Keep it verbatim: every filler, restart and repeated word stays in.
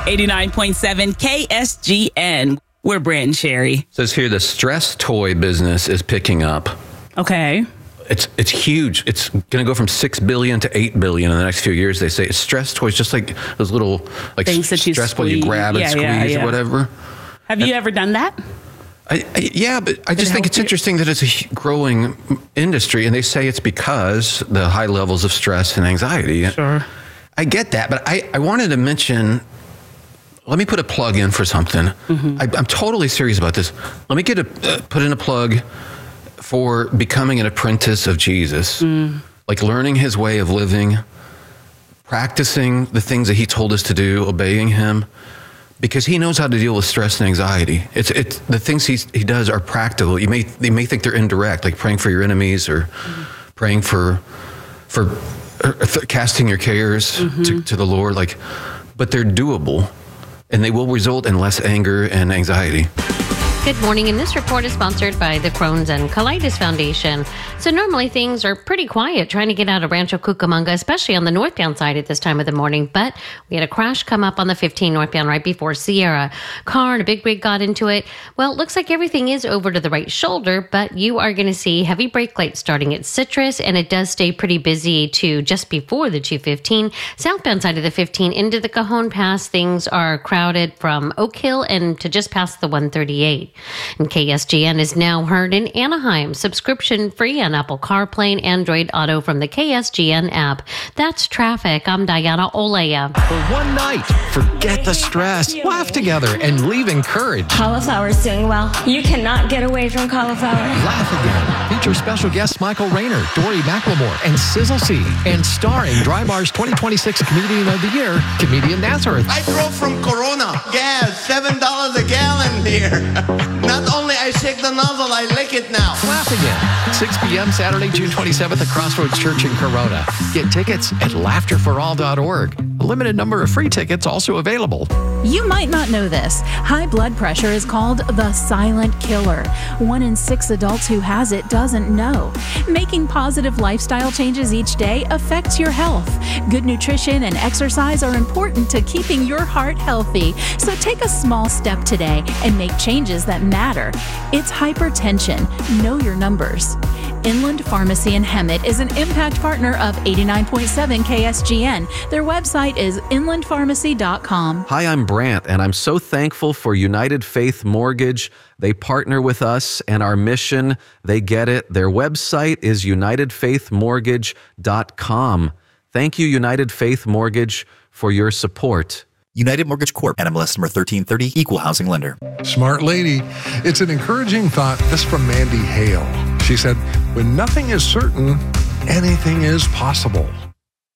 eighty-nine point seven K S G N. We're Brent and Sherry. It says here the stress toy business is picking up. Okay. It's it's huge. It's going to go from six billion to eight billion in the next few years. They say stress toys, just like those little like things that you stress ball you grab and yeah, squeeze yeah, yeah. or whatever. Have you and, ever done that? I, I, yeah, but I just think it's you? interesting that it's a growing industry, and they say it's because the high levels of stress and anxiety. Sure. I get that, but I, I wanted to mention. Let me put a plug in for something. Mm-hmm. I, I'm totally serious about this. Let me get a uh, put in a plug for becoming an apprentice of Jesus, mm. like learning his way of living, practicing the things that he told us to do, obeying him, because he knows how to deal with stress and anxiety. It's it's the things he he does are practical. You may you may think they're indirect, like praying for your enemies or mm. praying for for uh, casting your cares mm-hmm. to, to the Lord, like, but they're doable. And they will result in less anger and anxiety. Good morning, and this report is sponsored by the Crohn's and Colitis Foundation. So normally things are pretty quiet trying to get out of Rancho Cucamonga, especially on the northbound side at this time of the morning. But we had a crash come up on the fifteen northbound right before Sierra. Car and a big rig got into it. Well, it looks like everything is over to the right shoulder, but you are going to see heavy brake lights starting at Citrus, and it does stay pretty busy to just before the two fifteen. Southbound side of the fifteen into the Cajon Pass, things are crowded from Oak Hill and to just past the one thirty-eight. And K S G N is now heard in Anaheim, subscription free on Apple CarPlay and Android Auto from the K S G N app. That's traffic. I'm Diana Olea. For one night, forget the stress, laugh together, and leave encouraged. Cauliflower's doing well. You cannot get away from cauliflower. Laugh Again. Feature special guests Michael Rayner, Dory McLemore, and Sizzle C. And starring Dry Bar's twenty twenty-six Comedian of the Year, comedian Nazareth. I drove from Corona. Gas, seven dollars a gallon here. Not only I shake the nozzle, I lick it now. Laugh Again. six p.m. Saturday, June twenty-seventh at Crossroads Church in Corona. Get tickets at laughter for all dot org. A limited number of free tickets also available. You might not know this. High blood pressure is called the silent killer. One in six adults who has it doesn't know. Making positive lifestyle changes each day affects your health. Good nutrition and exercise are important to keeping your heart healthy. So take a small step today and make changes that matter. It's hypertension. Know your numbers. Inland Pharmacy in Hemet is an impact partner of eighty-nine point seven K S G N. Their website is inland pharmacy dot com. Hi, I'm Brant, and I'm so thankful for United Faith Mortgage. They partner with us and our mission. They get it. Their website is united faith mortgage dot com. Thank you, United Faith Mortgage, for your support. United Mortgage Corp, N M L S number thirteen thirty, Equal Housing Lender. Smart lady. It's an encouraging thought. This from Mandy Hale. She said, when nothing is certain, anything is possible.